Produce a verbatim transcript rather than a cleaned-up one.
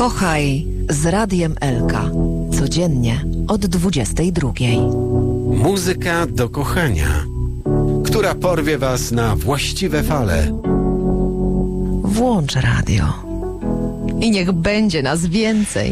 Kochaj z Radiem Elka. Codziennie od dwudziestej drugiej. Muzyka do kochania, która porwie was na właściwe fale. Włącz radio. I niech będzie nas więcej.